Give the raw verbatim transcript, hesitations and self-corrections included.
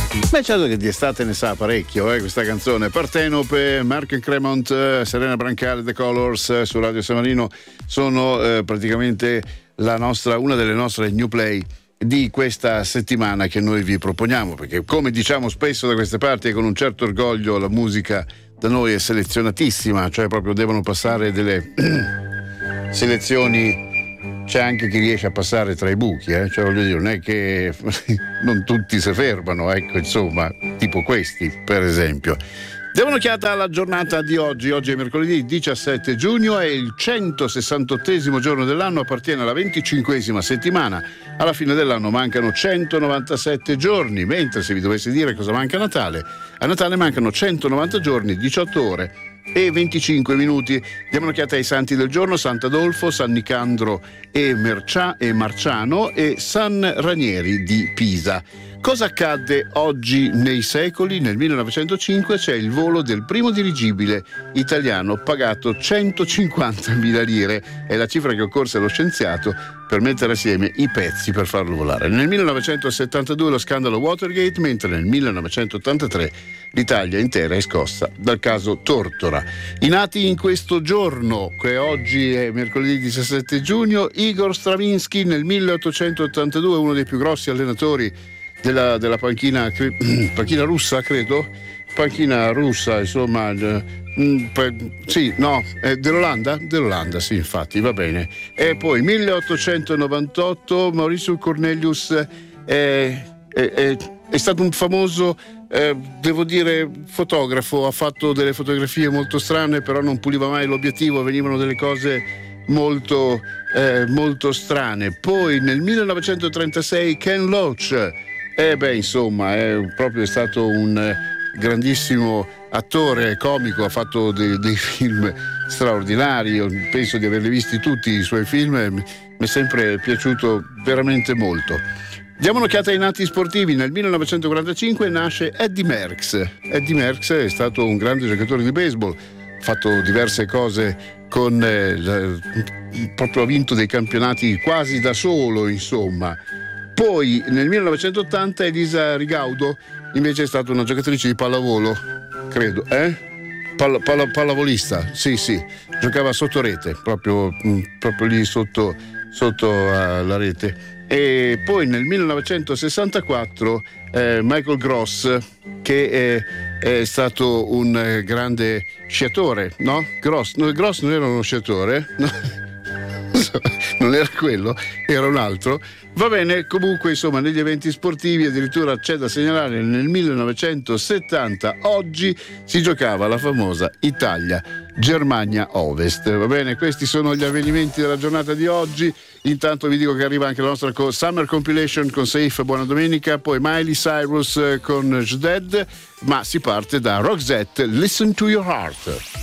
Beh, certo che di estate ne sa parecchio, eh, questa canzone. Partenope, Mark Cremont, Serena Brancale, The Colors, eh, su Radio San Marino sono eh, praticamente la nostra, una delle nostre new play di questa settimana che noi vi proponiamo, perché come diciamo spesso da queste parti e con un certo orgoglio, la musica da noi è selezionatissima, cioè proprio devono passare delle selezioni. C'è anche chi riesce a passare tra i buchi, eh? Cioè voglio dire, non è che non tutti si fermano, ecco, insomma, tipo questi, per esempio. Diamo un'occhiata alla giornata di oggi. Oggi è mercoledì diciassette giugno, è il centosessantottesimo giorno dell'anno, appartiene alla venticinquesima settimana. Alla fine dell'anno mancano centonovantasette giorni, mentre se vi dovessi dire cosa manca a Natale, a Natale mancano centonovanta giorni, diciotto ore e venticinque minuti. Diamo un'occhiata ai santi del giorno: Sant'Adolfo, San Nicandro e, Mercia, e Marciano e San Ranieri di Pisa. Cosa accadde oggi nei secoli? Nel millenovecentocinque c'è il volo del primo dirigibile italiano pagato centocinquantamila lire, è la cifra che occorse allo scienziato per mettere assieme i pezzi per farlo volare. Nel millenovecentosettantadue lo scandalo Watergate, mentre nel millenovecentottantatré l'Italia intera è scossa dal caso Tortora. I nati in questo giorno, che oggi è mercoledì diciassette giugno: Igor Stravinsky nel milleottocentottantadue, uno dei più grossi allenatori della, della panchina, panchina russa, credo, panchina russa, insomma, sì, no, è dell'Olanda? Dell'Olanda, sì, infatti, va bene. E poi milleottocentonovantotto Mauricio Cornelius è, è, è, è stato un famoso, eh, devo dire, fotografo, ha fatto delle fotografie molto strane, però non puliva mai l'obiettivo, venivano delle cose molto, eh, molto strane. Poi nel millenovecentotrentasei Ken Loach, e eh beh, insomma, è proprio stato un grandissimo attore comico, ha fatto dei, dei film straordinari. Io penso di averli visti tutti i suoi film, mi è sempre piaciuto veramente molto. Diamo un'occhiata ai nati sportivi. Nel millenovecentoquarantacinque nasce Eddie Merckx. Eddie Merckx è stato un grande giocatore di baseball, ha fatto diverse cose con eh, la, proprio ha vinto dei campionati quasi da solo, insomma. Poi nel millenovecentottanta Elisa Rigaudo invece è stata una giocatrice di pallavolo, credo, eh? Palla, palla, pallavolista, sì, sì, giocava sotto rete, proprio, proprio lì sotto, sotto uh, la rete. E poi nel millenovecentosessantaquattro eh, Michael Gross, che è, è stato un eh, grande sciatore, no? Gross, no, Gross non era uno sciatore, no? Non era quello, era un altro. Va bene, comunque, insomma, negli eventi sportivi addirittura c'è da segnalare nel millenovecentosettanta oggi si giocava la famosa Italia-Germania Ovest. Va bene, questi sono gli avvenimenti della giornata di oggi. Intanto vi dico che arriva anche la nostra Summer Compilation con Safe, buona domenica, poi Miley Cyrus con Jdead, ma si parte da Roxette, Listen to Your Heart.